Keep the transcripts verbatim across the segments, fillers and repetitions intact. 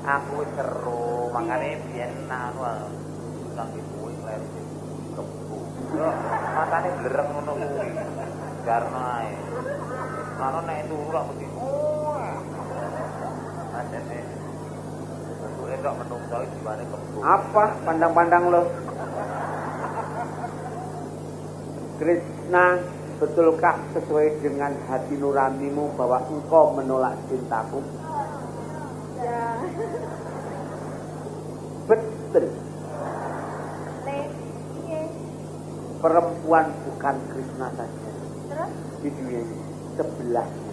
Aku wis seru, makane biyen anu nang kuwi kleru kebu. Yo matane blerek ngono kuwi. Jarno ae. Mano nek turu ra mesti. Ajene. Bentuke tok menungso iki jiwane kebu. Apa pandang-pandang lo? Krishna, betulkah sesuai dengan hati nuranimu bahwa engkau menolak cintaku? Ya. Betul. Iya. Perempuan bukan Krishna saja. Terus? Di dunia ini sebelahnya.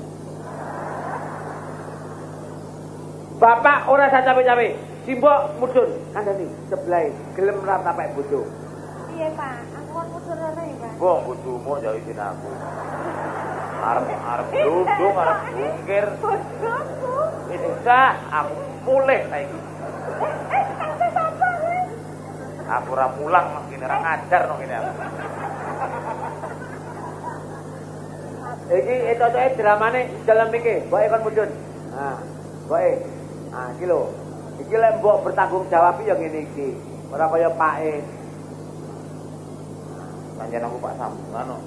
Bapak ora saya capek-capek. Simbok mudun kandhane sebelah gelem ra tapek bojo. Iya, Pak. Aku kon mudun ora ya, Pak. Wong bojomu jauh izin aku. Arep arep duduk arep bungkir. Bojoku. Wis dah aku mulih saiki. Eh, kate sapa kowe? Aku ora mulang nang kene ora ngajar nang kene aku. Iki etoke dramane dalam iki, mboke kon mudun. Nah, mboke. Ah, iki lho. Iki lek mbok bertanggung jawab ya ngene iki. Ora kaya pake. Panjen aku Pak Sambungan kok.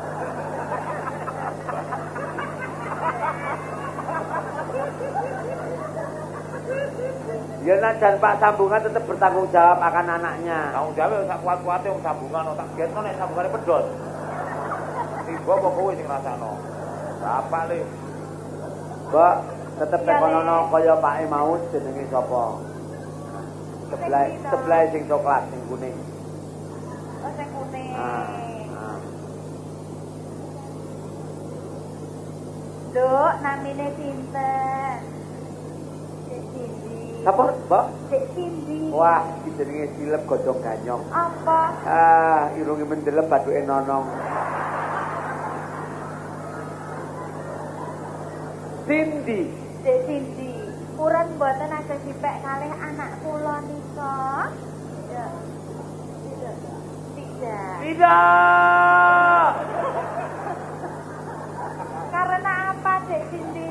Ya najan Pak Sambungan tetap bertanggung jawab akan anaknya. Tanggung jawab sak kuat-kuate wong Sambungan tak getno nek Sambungane pedhot. Tiba apa kowe sing ngrasakno? Bapak le. Mbak, tetep tekonono kaya pake mau jenenge sapa? Sebelah sebelah sing coklat sing kuning. Oh, sing kuning. Ah. ah. Duk, namine sinten? Cek Cindy. Sapa, Mbak? Cek Cindy. Wah, iki jenenge silep godhong ganyong. Apa? Ah, irunge mendelep bathuke nonong. Cindy. Cek Cindy. Purun mboten ajeng dipek kalih anak kula nika. Ya. Tidak. Tidak. Tidak. Karena apa, Cek Cindy?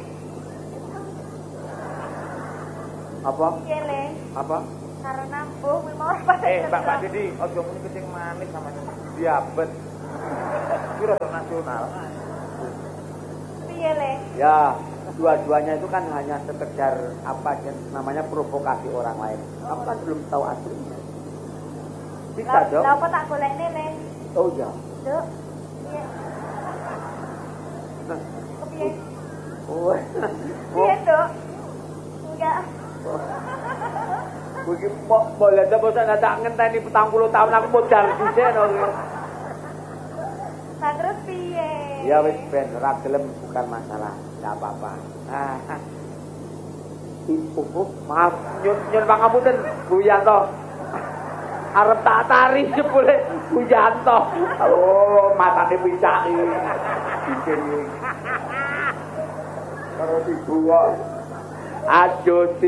Apa? Iya, Le. Apa? Karena mbuh kuwi mau pas. Eh, Pak Pak Didi, aja muni kencing manis sama diabet. Iki rada nasional. Piye, Le? Ya, dua-duanya itu kan hanya sekedar apa namanya provokasi orang lain. Kamu kan belum tahu aslinya. Bisa Lah, dong. lah apa tak golekne, Le? Oh ya. Duk. Piye? Piye? Oh. Piye, Duk? Enggak. Kuwi kok boleh ta bosan tak ngenteni petang puluh tahun aku modal dhisik no. Nah, terus piye? Ya wis ben ora gelem bukan masalah, enggak apa-apa. Ah. Ibu, maaf nyun nyun pangapunten Bu Yanto. Arep tak tari jebule Bu Yanto. Oh, matane picak iki. Bikin iki. Karo ibu kok. Aduh